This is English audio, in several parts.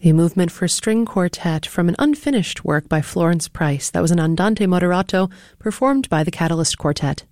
A movement for string quartet from an unfinished work by Florence Price. That was an Andante moderato performed by the Catalyst Quartet.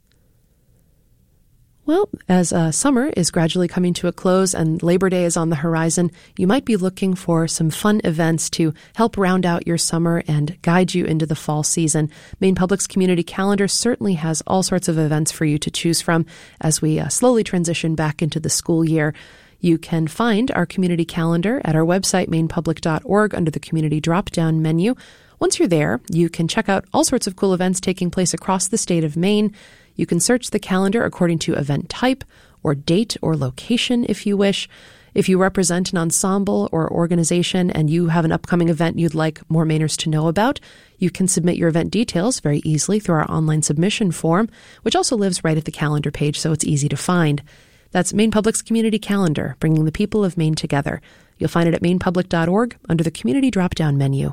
Well, as summer is gradually coming to a close and Labor Day is on the horizon, you might be looking for some fun events to help round out your summer and guide you into the fall season. Maine Public's community calendar certainly has all sorts of events for you to choose from as we slowly transition back into the school year. You can find our community calendar at our website, mainepublic.org, under the community drop-down menu. Once you're there, you can check out all sorts of cool events taking place across the state of Maine. You can search the calendar according to event type or date or location if you wish. If you represent an ensemble or organization and you have an upcoming event you'd like more Mainers to know about, you can submit your event details very easily through our online submission form, which also lives right at the calendar page, so it's easy to find. That's Maine Public's community calendar, bringing the people of Maine together. You'll find it at mainepublic.org under the community drop-down menu.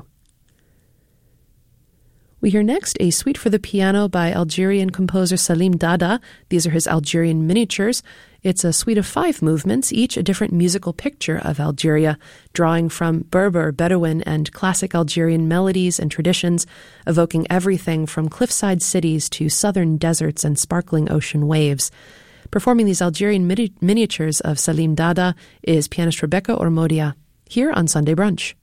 We hear next a suite for the piano by Algerian composer Salim Dada. These are his Algerian miniatures. It's a suite of 5 movements, each a different musical picture of Algeria, drawing from Berber, Bedouin, and classic Algerian melodies and traditions, evoking everything from cliffside cities to southern deserts and sparkling ocean waves. Performing these Algerian miniatures of Salim Dada is pianist Rebecca Ormodia, here on Sunday Brunch.